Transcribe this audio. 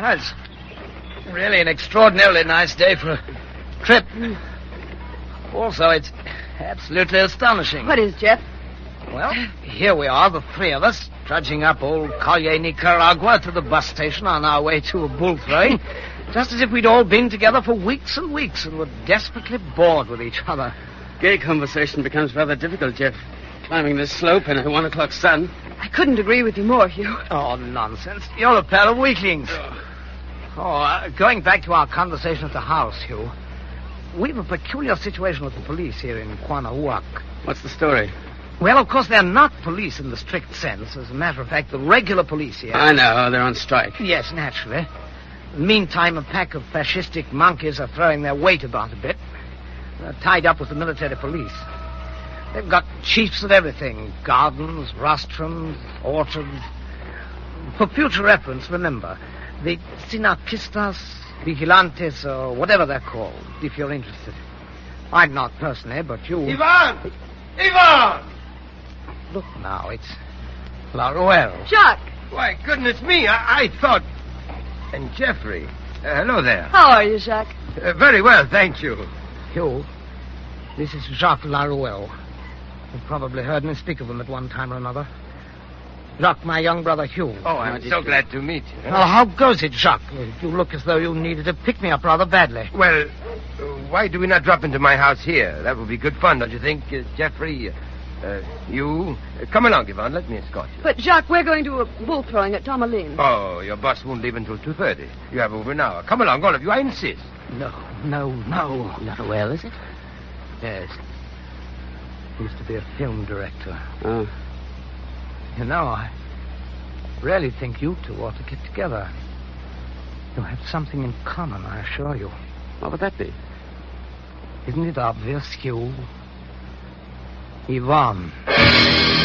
Yeah, it's really an extraordinarily nice day for a trip. Also, it's absolutely astonishing. What is, Jeff? Well, here we are, the three of us, trudging up old Calle Nicaragua to the bus station on our way to a bull throwing, just as if we'd all been together for weeks and weeks and were desperately bored with each other. Gay conversation becomes rather difficult, Jeff. Climbing this slope in a 1 o'clock sun. I couldn't agree with you more, Hugh. Oh, nonsense. You're a pair of weaklings. Going back to our conversation at the house, Hugh, we've a peculiar situation with the police here in Quanahuac. What's the story? Well, of course, they're not police in the strict sense. As a matter of fact, the regular police here... I know, they're on strike. Yes, naturally. Meantime, a pack of fascistic monkeys are throwing their weight about a bit. They're tied up with the military police. They've got chiefs of everything. Gardens, rostrums, orchards. For future reference, remember, the Sinapistas, Vigilantes, or whatever they're called, if you're interested. I'm not personally, but you... Ivan! Ivan! Look now, it's Laruelle. Jacques! Why, goodness me, I thought... And Jeffrey. Hello there. How are you, Jacques? Very well, thank you. Hugh, this is Jacques Laruelle. You've probably heard me speak of him at one time or another. Jacques, my young brother Hugh. Oh, I'm so glad to meet you. Now, how goes it, Jacques? You look as though you needed to pick me up rather badly. Well, why do we not drop into my house here? That would be good fun, don't you think, Jeffrey? You? Come along, Yvonne. Let me escort you. But, Jacques, we're going to a bull throwing at Tomalin. Oh, your boss won't leave until 2:30. You have over an hour. Come along, all of you. I insist. No. Laruelle, is it? Yes. Used to be a film director. Oh. You know, I really think you two ought to get together. You have something in common, I assure you. What would that be? Isn't it obvious, Hugh? Yvonne.